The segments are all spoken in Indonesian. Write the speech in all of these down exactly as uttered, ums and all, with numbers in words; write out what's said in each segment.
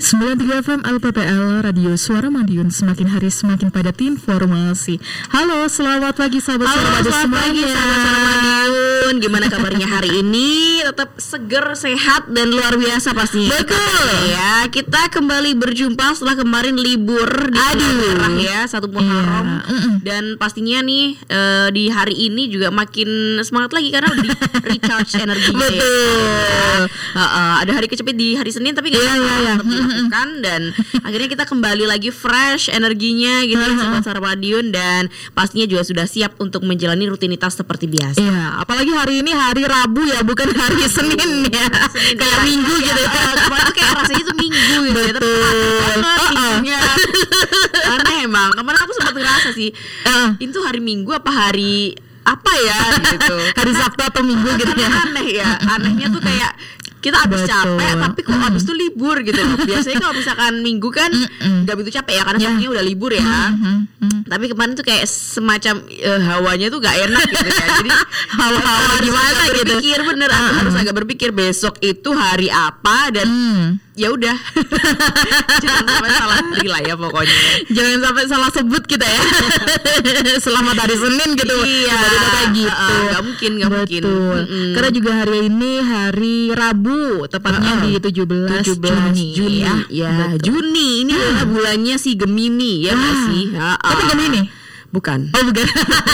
sembilan puluh tiga F M L P P L Radio Suara Madiun, semakin hari semakin padat informasi. Halo, selamat pagi sahabat Halo, Suara Madiun selamat pagi semuanya. sahabat Suara Madiun. Gimana kabarnya hari ini? Tetap seger, sehat dan luar biasa pastinya. Betul. Ya, kita kembali berjumpa setelah kemarin libur di bulan merah ya, satu Muharram. Iya. Dan pastinya nih uh, di hari ini juga makin semangat lagi karena udah di recharge energinya. Betul. Uh, uh, ada hari kecepit di hari Senin tapi nggak Iya, iya, iya. dilakukan dan akhirnya kita kembali lagi fresh energinya gitu ya sobat Suara Madiun, dan pastinya juga sudah siap untuk menjalani rutinitas seperti biasa. Iya, apalagi hari ini hari Rabu ya, bukan hari Senin ya. Senin Kayak ya. Minggu gitu ya. Uh, kemarin tuh kayak rasanya tuh Minggu gitu ya, tapi Betul. aneh minggunya. Aneh emang. Kemarin aku sempat ngerasa sih, Uh. itu hari Minggu apa hari apa ya gitu. Hari Sabtu atau Minggu gitu ya. Aneh ya. Anehnya tuh kayak kita habis Betul. capek tapi kok habis itu libur gitu loh. Biasanya kalau misalkan Minggu kan nggak begitu capek ya karena Ya. Sabtunya udah libur ya. Mm-mm. Tapi kemarin tuh kayak semacam eh, hawanya tuh gak enak gitu ya. Jadi Hawa-hawa harus gimana agak gitu. berpikir bener, aku harus agak berpikir besok itu hari apa dan Hmm. ya udah. Jangan sampai salah hari lah ya pokoknya. Jangan sampai salah sebut kita ya. Selamat hari Senin gitu. Iya. Tiba-tiba kayak gitu. Uh, uh, gak mungkin, gak mungkin. Betul. Mm-mm. Karena juga hari ini hari Rabu, tepatnya Uh-uh. di tujuh belas tujuh belas Juni, Juni ya. ya, Betul. Juni ini adalah bulannya si Gemini ya nggak Ah. sih? Ha-ha. Tapi Gemini? Bukan. Oh bukan.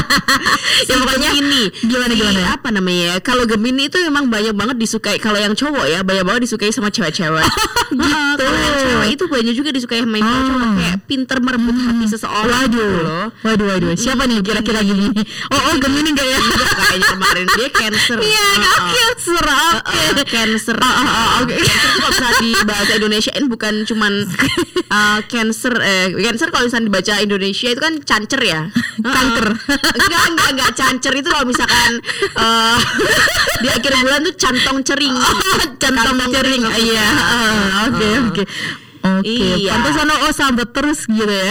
Ya pokoknya ini Gimana, gimana ya? apa namanya ya? Kalau Gemini itu memang banyak banget disukai. Kalau yang cowok ya banyak banget disukai sama cewek-cewek. gitu. Kalau yang cewek itu banyak juga disukai sama yang Ah. cowok, kayak pinter merebut hati seseorang gitu Waduh. loh. Waduh, waduh. Siapa nih kira-kira Gemini? Oh, oh Gemini enggak ya? Enggak, kayaknya kemarin dia Cancer. Iya, enggak Ha-ha. Cancer. Oke. Uh, Cancer. Ah, ah, ah, oke. Cancer itu kalau bisa di bahasa Indonesiain bukan cuman uh, Cancer. Eh, Cancer kalau misalnya dibaca Indonesia itu kan cancer ya. Kanker. Enggak, enggak, enggak. Cancer itu kalau misalkan uh, di akhir bulan tuh cantong cering. Centang cering. Iya. Ah, Oke, oke. Oke, Iya. pantesan oh sambat terus gitu ya.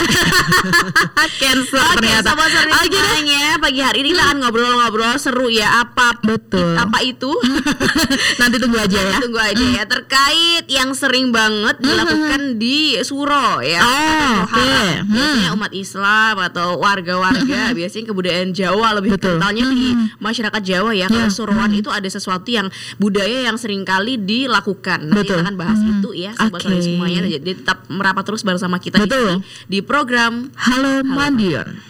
Cancer Oke, ternyata. sobat Suara Oke deh. semuanya, pagi hari ini kita akan ngobrol-ngobrol seru ya. Apa Betul. apa itu? Nanti tunggu aja ya. Tunggu aja ya, terkait yang sering banget dilakukan di Suro ya. Oh, atau oke. Tohara. Biasanya Hmm. umat Islam atau warga-warga biasanya kebudayaan Jawa lebih Betul. kentalnya di masyarakat Jawa ya. Kalau Ya. Suruan itu ada sesuatu yang budaya yang sering kali dilakukan. Nanti Betul. kita akan bahas Hmm. itu ya sobat Suara Oke. semuanya. Jadi tetap merapat terus bersama kita di Betul. sini di program Halo Madiun.